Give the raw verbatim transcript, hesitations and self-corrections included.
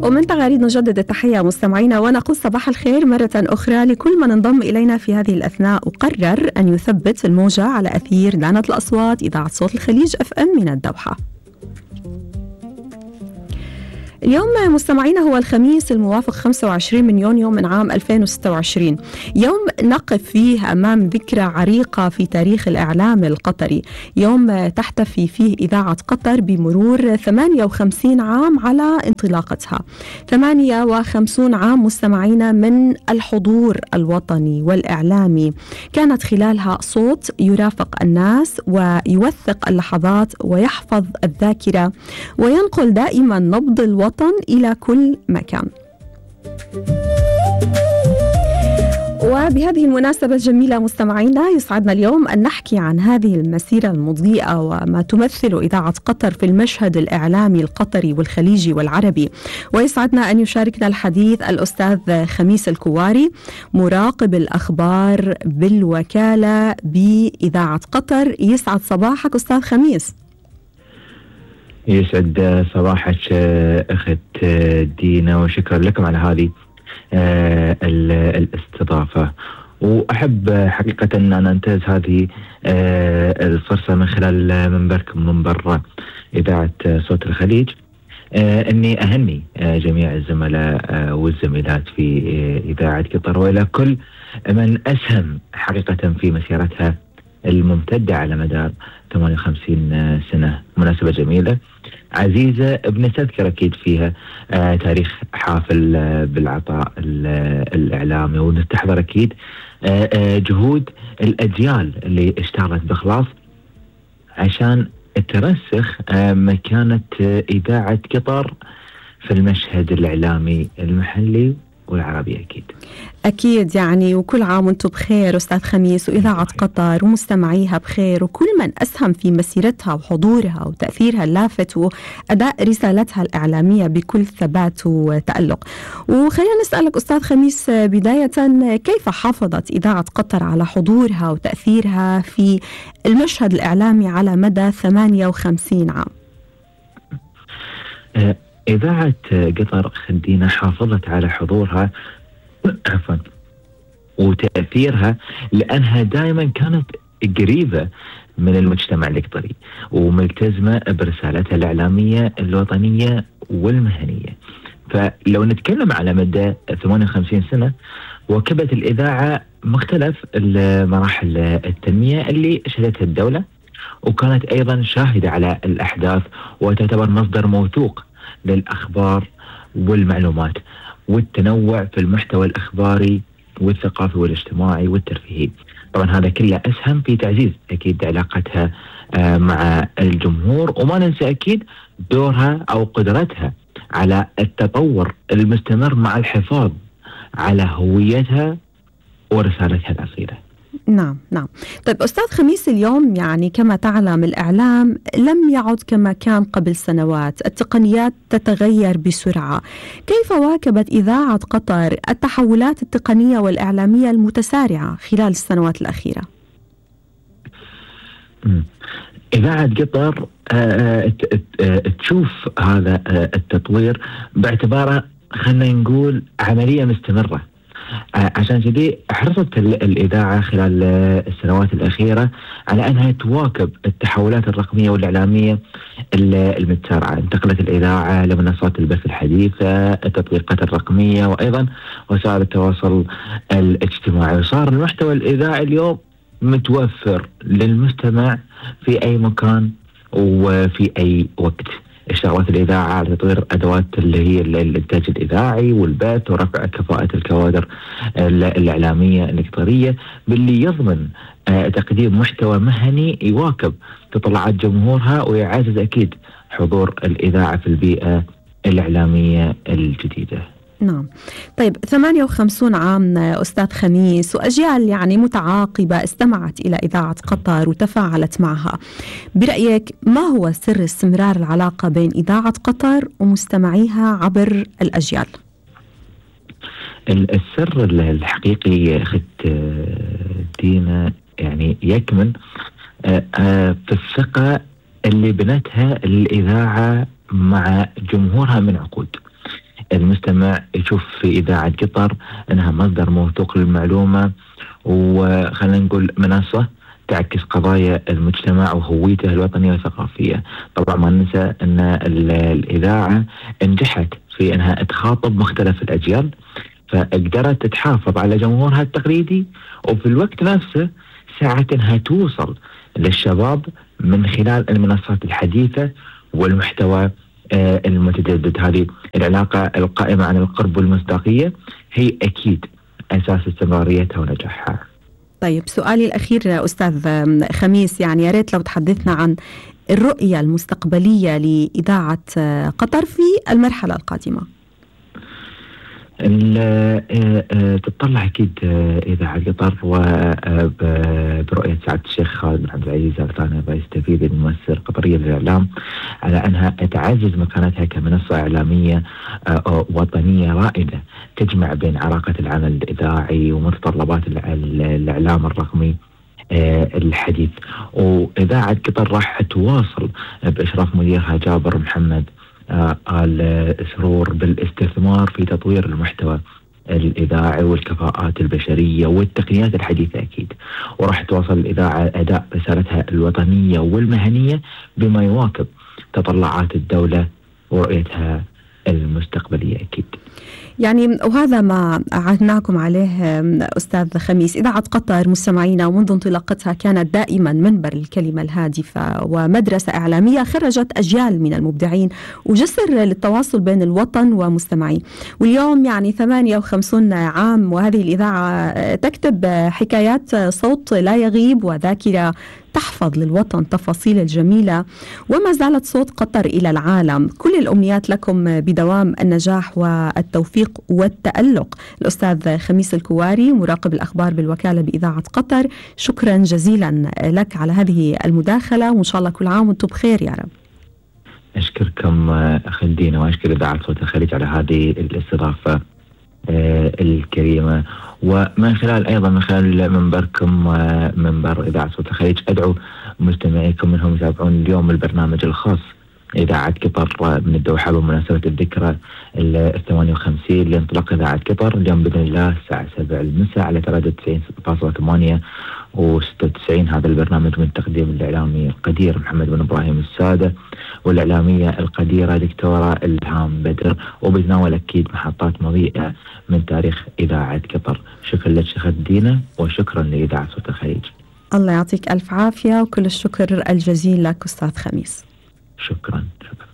ومن تغاريد نجدد التحية مستمعينا ونقول صباح الخير مرة أخرى لكل من انضم إلينا في هذه الأثناء وقرر أن يثبت الموجة على أثير لعنة الأصوات إذاعة صوت الخليج أف أم من الدوحة. اليوم مستمعينا هو الخميس الموافق خمسة وعشرين من يونيو من عام ألفين وستة وعشرين، يوم نقف فيه أمام ذكرى عريقة في تاريخ الإعلام القطري، يوم تحتفي فيه إذاعة قطر بمرور ثمانية وخمسين عام على انطلاقتها. ثمانية وخمسين عام مستمعينا من الحضور الوطني والإعلامي، كانت خلالها صوت يرافق الناس ويوثق اللحظات ويحفظ الذاكرة وينقل دائما نبض الوطن إلى كل مكان. وبهذه المناسبة الجميلة مستمعينا يسعدنا اليوم أن نحكي عن هذه المسيرة المضيئة وما تمثل إذاعة قطر في المشهد الإعلامي القطري والخليجي والعربي. ويسعدنا أن يشاركنا الحديث الأستاذ خميس الكواري، مراقب الأخبار بالوكالة بإذاعة قطر. يسعد صباحك أستاذ خميس. يسعد صباحك أخت دينا، وشكرا لكم على هذه الاستضافة. وأحب حقيقة أن أنا أنتهز هذه الفرصة من خلال منبركم منبر إذاعة صوت الخليج أني أهني جميع الزملاء والزميلات في إذاعة قطر وإلى كل من أسهم حقيقة في مسيرتها الممتدة على مدار ثمانية وخمسين سنة. مناسبة جميلة عزيزة بنستذكر أكيد فيها آه تاريخ حافل آه بالعطاء الإعلامي، ونستحضر أكيد آه آه جهود الأجيال اللي اشتغلت بإخلاص عشان ترسخ آه مكانة آه إذاعة قطر في المشهد الإعلامي المحلي والعربي. أكيد أكيد يعني، وكل عام وانتم بخير أستاذ خميس، وإذاعة قطر ومستمعيها بخير، وكل من أسهم في مسيرتها وحضورها وتأثيرها اللافت وأداء رسالتها الإعلامية بكل ثبات وتألق. وخلينا نسألك أستاذ خميس بداية، كيف حافظت إذاعة قطر على حضورها وتأثيرها في المشهد الإعلامي على مدى ثمانية وخمسين عام؟ إذاعة قطر خدينا حافظت على حضورها عفوا وتأثيرها لأنها دائما كانت قريبة من المجتمع القطري وملتزمة برسالتها الإعلامية الوطنية والمهنية. فلو نتكلم على مدى ثمانية وخمسين سنة، واكبت الإذاعة مختلف مراحل التنمية اللي شهدتها الدولة، وكانت أيضا شاهدة على الأحداث وتعتبر مصدر موثوق للأخبار والمعلومات والتنوع في المحتوى الإخباري والثقافي والاجتماعي والترفيهي. طبعا هذا كله أسهم في تعزيز أكيد علاقتها مع الجمهور، وما ننسى أكيد دورها أو قدرتها على التطور المستمر مع الحفاظ على هويتها ورسالتها الأصيلة. نعم نعم. طيب أستاذ خميس، اليوم يعني كما تعلم الإعلام لم يعد كما كان قبل سنوات، التقنيات تتغير بسرعة. كيف واكبت إذاعة قطر التحولات التقنية والإعلامية المتسارعة خلال السنوات الأخيرة؟ إذاعة قطر تشوف هذا التطوير باعتباره خلينا نقول عملية مستمرة. عشان كذي حرصت الإذاعة خلال السنوات الأخيرة على أنها تواكب التحولات الرقمية والإعلامية المتسارعة. انتقلت الإذاعة لمنصات البث الحديثة، التطبيقات الرقمية، وأيضا وسائل التواصل الاجتماعي. وصار المحتوى الإذاعي اليوم متوفر للمستمع في أي مكان وفي أي وقت. اشتغلت الإذاعة على تطوير أدوات اللي هي الإنتاج الإذاعي والبث ورفع كفاءة الكوادر الإعلامية القطرية، باللي يضمن تقديم محتوى مهني يواكب تطلعات جمهورها ويعزز أكيد حضور الإذاعة في البيئة الإعلامية الجديدة. نعم. طيب ثمانية وخمسين عام أستاذ خميس، وأجيال يعني متعاقبة استمعت إلى إذاعة قطر وتفاعلت معها. برأيك ما هو سر استمرار العلاقة بين إذاعة قطر ومستمعيها عبر الأجيال؟ السر الحقيقي أخت دينا يعني يكمن في الثقة اللي بنتها الإذاعة مع جمهورها من عقود. المستمع يشوف في إذاعة قطر أنها مصدر موثوق للمعلومة، وخلينا نقول منصة تعكس قضايا المجتمع وهويته الوطنية والثقافية. طبعا ما ننسى أن الإذاعة نجحت في أنها تخاطب مختلف الأجيال، فقدرت تحافظ على جمهورها التقليدي، وفي الوقت نفسه ساعت أنها توصل للشباب من خلال المنصات الحديثة والمحتوى آه المتجدد. هذه العلاقة القائمة عن القرب والمصداقية هي أكيد أساس استمراريتها ونجاحها. طيب سؤالي الأخير أستاذ خميس، يعني يا ريت لو تحدثنا عن الرؤية المستقبلية لإذاعة قطر في المرحلة القادمة. تتطلع أكيد إذاعة قطر وبرؤية سعادة الشيخ خالد بن عبد العزيز آل ثاني رئيس تنفيذي للمؤسسة القطرية للإعلام على أنها تعزز مكانتها كمنصة إعلامية وطنية رائدة تجمع بين علاقة العمل الإذاعي ومتطلبات الإعلام الرقمي الحديث. وإذاعة قطر راح تواصل بإشراف مديرها جابر محمد آل سرور بالاستثمار في تطوير المحتوى الإذاعي والكفاءات البشرية والتقنيات الحديثة أكيد، وراح تواصل الإذاعة أداء رسالتها الوطنية والمهنية بما يواكب تطلعات الدولة ورؤيتها المستقبلية أكيد. يعني وهذا ما عهدناكم عليه أستاذ خميس. إذاعة قطر مستمعينا ومنذ انطلاقتها كانت دائما منبر الكلمة الهادفة ومدرسة إعلامية خرجت أجيال من المبدعين وجسر للتواصل بين الوطن ومستمعيه. واليوم يعني ثمانية وخمسين عام وهذه الإذاعة تكتب حكايات صوت لا يغيب وذاكرة تحفظ للوطن تفاصيل الجميلة، وما زالت صوت قطر إلى العالم. كل الأمنيات لكم بدوام النجاح والتوفيق والتألق. الأستاذ خميس الكواري مراقب الأخبار بالوكالة بإذاعة قطر، شكرا جزيلا لك على هذه المداخلة، وإن شاء الله كل عام وانتم بخير يا رب. أشكركم خلدينا وأشكر إذاعة صوت الخليج على هذه الاستضافة الكريمة، ومن خلال أيضا من خلال منبركم منبر إذاعة صوت الخليج أدعو مستمعيكم منهم يتابعون اليوم البرنامج الخاص إذاعة قطر من الدوحة بمناسبة الذكرى الثمانية وخمسين لانطلاق إذاعة قطر اليوم بإذن الله الساعة سبع المساء على تردد تسعين فاصلة ثمانية وستة وتسعين. هذا البرنامج من تقديم الإعلامي القدير محمد بن إبراهيم السادة والإعلامية القديرة دكتورة إلهام بدر، وبيتناول أكيد محطات مضيئة من تاريخ إذاعة قطر. شكرا لك شيخ دينا وشكرا لإذاعة صوت الخليج. الله يعطيك ألف عافية وكل الشكر الجزيل لك أستاذ خميس. شكرا شكرا.